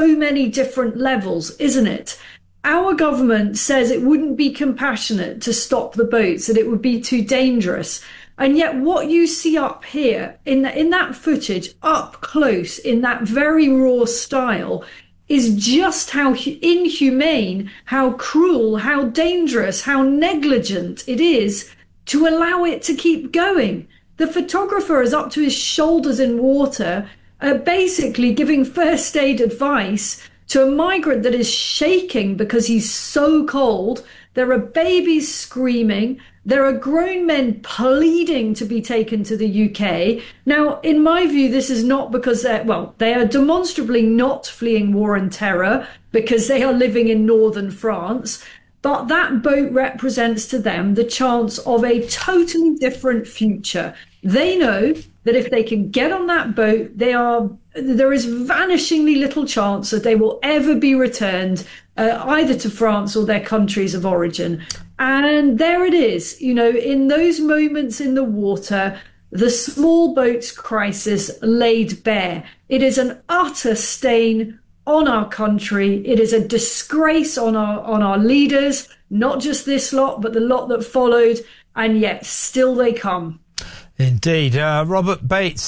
so many different levels, isn't it? Our government says it wouldn't be compassionate to stop the boats, that it would be too dangerous. And yet what you see up here in that footage, up close, in that very raw style, is just how inhumane, how cruel, how dangerous, how negligent it is to allow it to keep going. The photographer is up to his shoulders in water, basically giving first aid advice to a migrant that is shaking because he's so cold. There are babies screaming. There are grown men pleading to be taken to the UK. Now, in my view, this is not because they are demonstrably not fleeing war and terror because they are living in northern France. But that boat represents to them the chance of a totally different future. They know that if they can get on that boat, there is vanishingly little chance that they will ever be returned either to France or their countries of origin. And there it is, in those moments in the water, the small boats crisis laid bare. It is an utter stain on our country. It is a disgrace on our leaders, not just this lot, but the lot that followed. And yet still they come. Indeed. Robert Bates,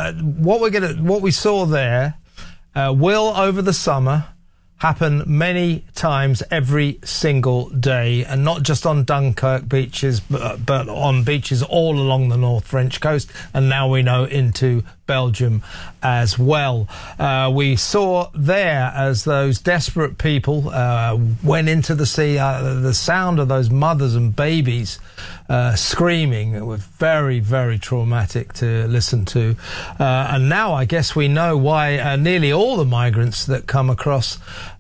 what we saw there will, over the summer, happen many times every single day, and not just on Dunkirk beaches, but on beaches all along the North French coast, and now we know into Belgium as well. We saw there as those desperate people went into the sea, the sound of those mothers and babies screaming. It was very, very traumatic to listen to. And now I guess we know why nearly all the migrants that come across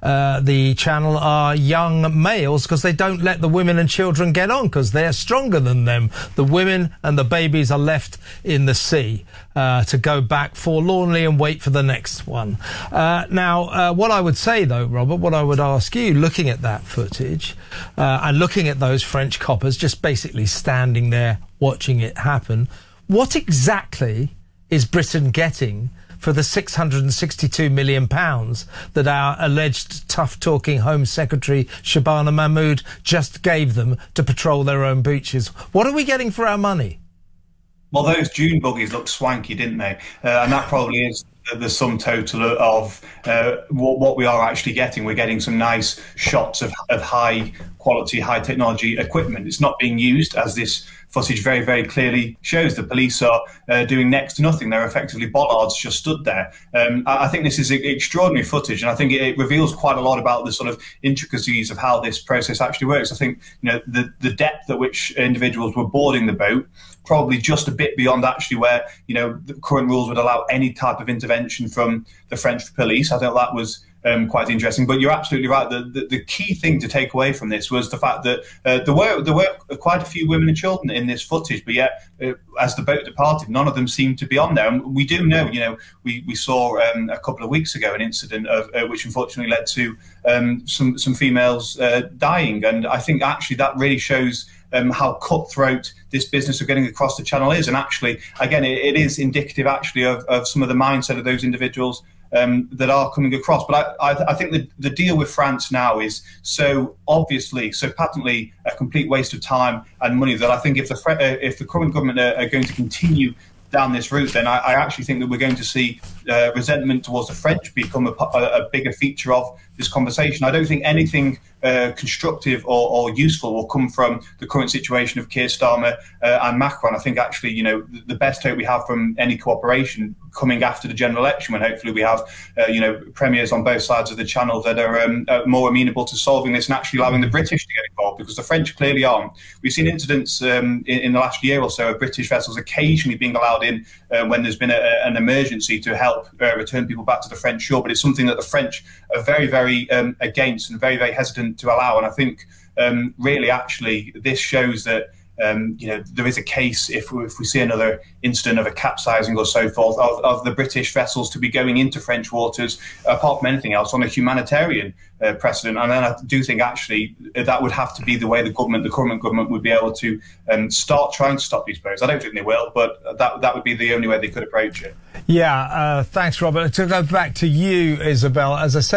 the channel are young males, because they don't let the women and children get on because they're stronger than them. The women and the babies are left in the sea to go back forlornly and wait for the next one. Now, what I would say, though, Robert, what I would ask you, looking at that footage and looking at those French coppers just basically standing there watching it happen, what exactly is Britain getting for the £662 million that our alleged tough-talking Home Secretary Shabana Mahmood just gave them to patrol their own beaches? What are we getting for our money? Well, those dune buggies looked swanky, didn't they? And that probably is the sum total of what we are actually getting. We're getting some nice shots of high quality, high technology equipment. It's not being used, as this footage very, very clearly shows. The police are doing next to nothing. They're effectively bollards just stood there. I think this is extraordinary footage, and I think it reveals quite a lot about the sort of intricacies of how this process actually works. I think the depth at which individuals were boarding the boat, probably just a bit beyond actually where the current rules would allow any type of intervention from the French police. I thought that was quite interesting. But you're absolutely right. The key thing to take away from this was the fact that there were quite a few women and children in this footage, but yet as the boat departed, none of them seemed to be on there. And we do know, we saw a couple of weeks ago an incident of which unfortunately led to some females dying, and I think actually that really shows how cutthroat this business of getting across the channel is. And actually, again, it is indicative actually of some of the mindset of those individuals that are coming across. But I think the deal with France now is so obviously, so patently a complete waste of time and money that I think if the current government are going to continue down this route, then I actually think that we're going to see resentment towards the French become a bigger feature of this conversation. I don't think anything constructive or useful will come from the current situation of Keir Starmer and Macron. I think actually, the best hope we have from any cooperation coming after the general election, when hopefully we have, premiers on both sides of the channel that are more amenable to solving this and actually allowing the British to get involved, because the French clearly aren't. We've seen incidents in the last year or so of British vessels occasionally being allowed in when there's been an emergency to help return people back to the French shore, but it's something that the French are very, very against and very, very hesitant to allow. And I think really actually this shows that there is a case, if we see another incident of a capsizing or so forth, of the British vessels to be going into French waters, apart from anything else, on a humanitarian precedent. And then I do think actually that would have to be the way the current government would be able to start trying to stop these boats. I don't think they will, but that would be the only way they could approach it. Yeah, thanks, Robert. To go back to you, Isabel, as I said